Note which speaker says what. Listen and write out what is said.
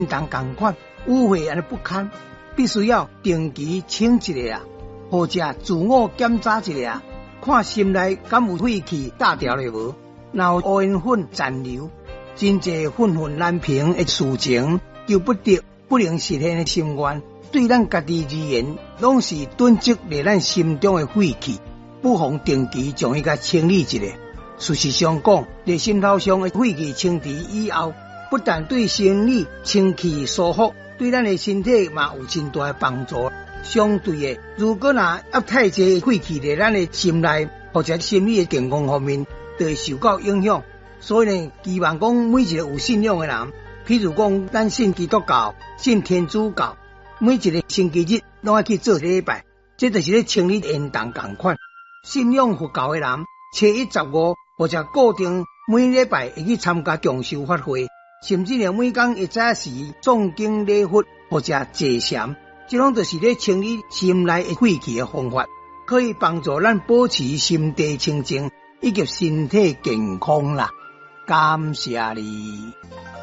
Speaker 1: 当同款，污秽安尼不堪，必须要定期清一下啊，或者自我检查一下，看心内敢有废气打掉了无，若有乌烟粉残留，真济愤愤难平的事情，救不得不能实现的心愿，对咱家己而言，拢是囤积在咱心中的废气，不妨定期将伊甲清理一下。事实上讲，在心头上的废气清除以后，不但对生理清气舒服，对咱的身体嘛有真大的帮助。相对的，如果若压太济废气在咱的心内，或者心理的健康方面，就会受到影响。所以呢，希望讲每一个有信仰的人，譬如讲咱信基督教、信天主教，每一个星期日拢要去做礼拜，这就是咧清理缘动同款。信仰佛教的人，初一十五或者固定每礼拜会去参加共修法会，甚至连每天一早时诵经礼佛或者坐禅，这种就是咧清理心内的废气的方法，可以帮助咱保持心地清净以及身体健康啦。感谢你。